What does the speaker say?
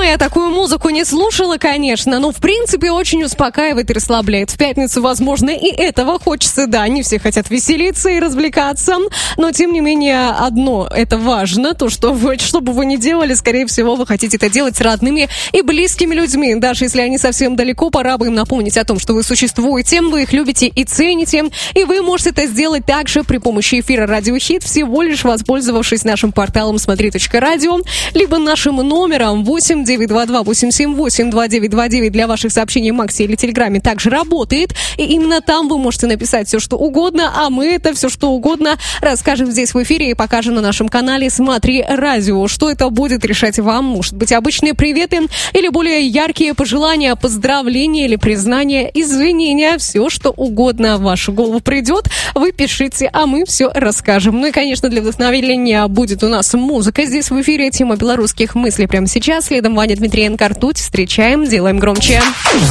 я такую музыку не слушала, конечно, но в принципе очень успокаивает и расслабляет. В пятницу, возможно, и этого хочется, да, не все хотят веселиться и развлекаться, но тем не менее одно, это важно, то, что что бы вы ни делали, скорее всего, вы хотите это делать с родными и близкими людьми, даже если они совсем далеко, пора бы им напомнить о том, что вы существуете, вы их любите и цените, и вы можете это сделать также при помощи эфира Радио Хит, всего лишь воспользовавшись нашим порталом смотри.радио, либо нашим номером 8-922-878-2929 для ваших сообщений в Максе или Телеграме также работает, и именно там вы можете написать все, что угодно, а мы это все, что угодно расскажем здесь в эфире и покажем на нашем канале «Смотри Радио». Что это будет, решать вам. Может быть, обычные приветы или более яркие пожелания, поздравления или признания, извинения, все, что угодно в вашу голову придет, вы пишите, а мы все расскажем. Ну и, конечно, для вдохновения будет у нас музыка здесь в эфире, тема белорусских мыслей прямо сейчас. Следом Ваня Дмитриенко, «Ртуть». Встречаем, делаем громче.